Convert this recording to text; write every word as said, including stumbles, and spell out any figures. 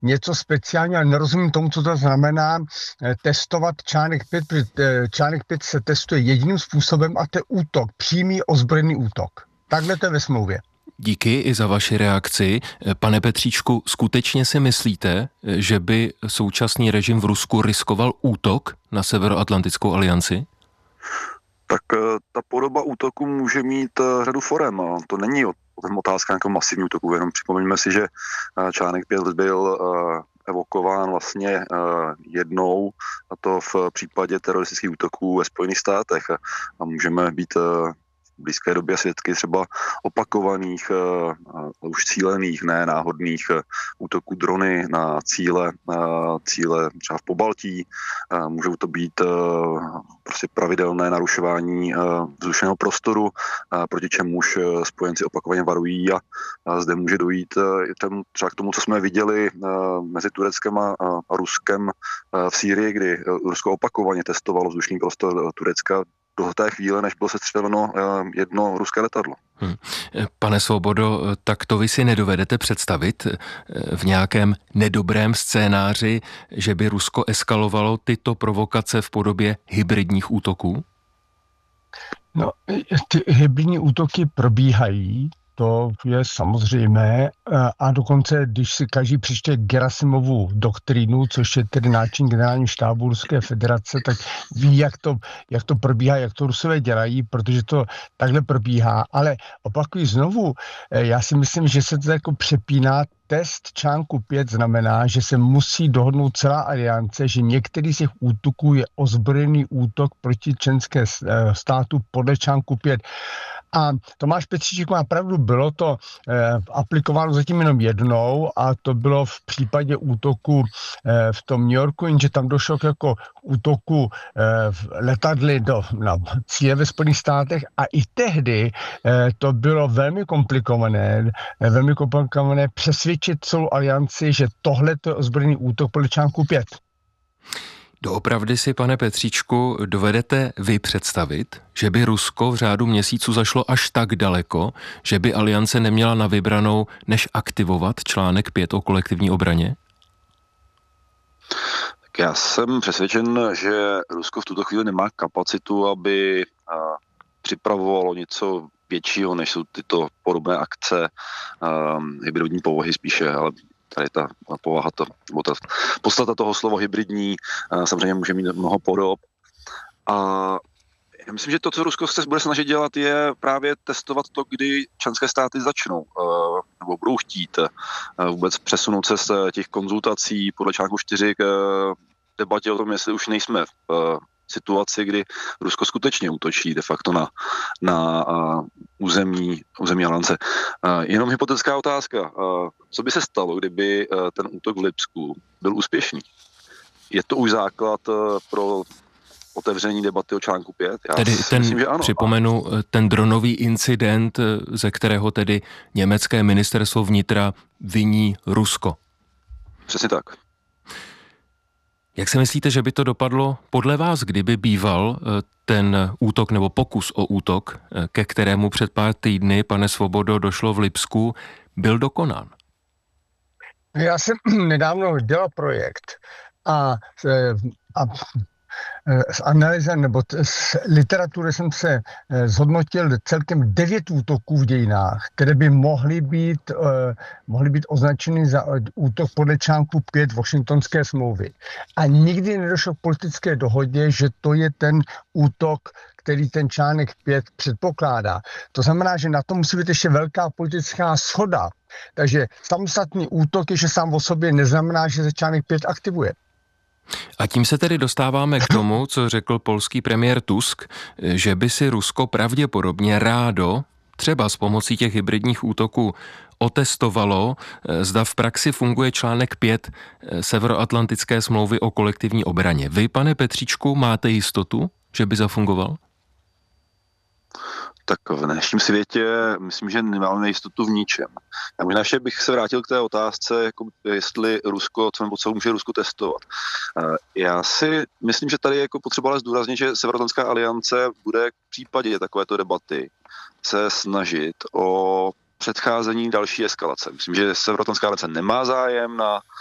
něco speciálního, ale nerozumím tomu, co to znamená testovat článek pět, protože článek pět se testuje jediným způsobem a to je útok, přímý ozbrojený útok. Takhle to je ve smlouvě. Díky i za vaši reakci. Pane Petříčku, skutečně si myslíte, že by současný režim v Rusku riskoval útok na Severoatlantickou alianci? Tak ta podoba útoku může mít řadu forem. To není otázka nějakého masivního útoku, jenom připomeňme si, že článek pět byl evokován vlastně jednou, a to v případě teroristických útoků ve Spojených státech. A můžeme být v blízké době svědky třeba opakovaných, už cílených, ne náhodných útoků drony na cíle, cíle třeba v Pobaltí. Můžou to být prostě pravidelné narušování vzdušného prostoru, proti čemuž spojenci opakovaně varují, a zde může dojít třeba k tomu, co jsme viděli mezi Tureckem a Ruskem v Sýrii, kdy Rusko opakovaně testovalo vzdušný prostor Turecka do té chvíle, než bylo sestřeleno jedno ruské letadlo. Hmm. Pane Svobodo, tak to vy si nedovedete představit v nějakém nedobrém scénáři, že by Rusko eskalovalo tyto provokace v podobě hybridních útoků? No, ty hybridní útoky probíhají, to je samozřejmé, a dokonce, když si každý přečte Gerasimovu doktrínu, což je tedy náčelník generálního štábu Ruské federace, tak ví, jak to, jak to probíhá, jak to Rusové dělají, protože to takhle probíhá. Ale opakuji znovu, já si myslím, že se to jako přepíná. Test článku pět znamená, že se musí dohodnout celá aliance, že některý z těch útoků je ozbrojený útok proti členské státu podle článku pět. A Tomáš Petříček má pravdu, bylo to eh, aplikováno zatím jenom jednou, a to bylo v případě útoku eh, v tom New Yorku, jenže tam došlo k jako útoku eh, v letadly do, na cíle ve Spojených státech, a i tehdy eh, to bylo velmi komplikované, eh, velmi komplikované přesvědčit celou alianci, že tohle je ozbrojený útok podle článku pět. Doopravdy si, pane Petříčku, dovedete vy představit, že by Rusko v řádu měsíců zašlo až tak daleko, že by aliance neměla na vybranou, než aktivovat článek pět o kolektivní obraně? Tak já jsem přesvědčen, že Rusko v tuto chvíli nemá kapacitu, aby připravovalo něco většího, než jsou tyto podobné akce, um, hybridní povahy spíše, ale tady ta povaha, to, ta podstata toho slova hybridní samozřejmě může mít mnoho podob. A já myslím, že to, co Rusko se bude snažit dělat, je právě testovat to, kdy členské státy začnou nebo budou chtít vůbec přesunout se z těch konzultací podle článku čtyři k debatě o tom, jestli už nejsme v situaci, kdy Rusko skutečně útočí de facto na, na uh, území, území aliance. Uh, jenom hypotetická otázka. Uh, co by se stalo, kdyby uh, ten útok v Lipsku byl úspěšný? Je to už základ uh, pro otevření debaty o článku pět? Já tedy ten, myslím, že ano. Připomenu, ten dronový incident, ze kterého tedy německé ministerstvo vnitra viní Rusko. Přesně tak. Jak si myslíte, že by to dopadlo podle vás, kdyby býval ten útok nebo pokus o útok, ke kterému před pár týdny, pane Svobodo, došlo v Lipsku, byl dokonán? Já jsem nedávno dělal projekt a, a z analýzy nebo z literatury jsem se zhodnotil celkem devět útoků v dějinách, které by mohly být, mohly být označeny za útok podle článku pět Washingtonské smlouvy. A nikdy nedošlo k politické dohodě, že to je ten útok, který ten článek pět předpokládá. To znamená, že na to musí být ještě velká politická shoda. Takže samostatný útok, že sám o sobě neznamená, že se článek pět aktivuje. A tím se tedy dostáváme k tomu, co řekl polský premiér Tusk, že by si Rusko pravděpodobně rádo, třeba s pomocí těch hybridních útoků, otestovalo, zda v praxi funguje článek pět Severoatlantické smlouvy o kolektivní obraně. Vy, pane Petříčku, máte jistotu, že by zafungoval? Tak v dnešním světě myslím, že nemáme jistotu v ničem. Já možná ještě bych se vrátil k té otázce, jako jestli Rusko, co nebo co může Rusko testovat. Já si myslím, že tady je jako potřeba ale zdůraznit, že Severoatlantická aliance bude v případě takovéto debaty se snažit o předcházení další eskalace. Myslím, že Severoatlantická aliance nemá zájem na